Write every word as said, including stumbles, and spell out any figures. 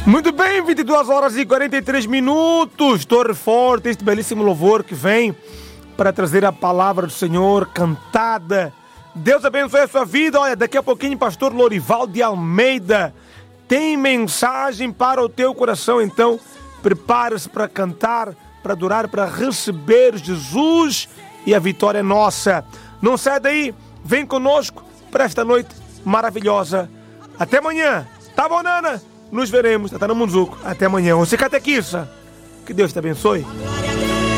Muito bem, vinte e duas horas e quarenta e três minutos. Torre Forte, este belíssimo louvor que vem para trazer a palavra do Senhor cantada. Deus abençoe a sua vida. Olha, daqui a pouquinho, pastor Lorival de Almeida tem mensagem para o teu coração. Então, prepare-se para cantar, para adorar, para receber Jesus e a vitória é nossa. Não sai daí, vem conosco para esta noite maravilhosa. Até amanhã, tá bom, Nana? Nos veremos, tá no Munzuco. Até amanhã. Você catequista. Que Deus te abençoe.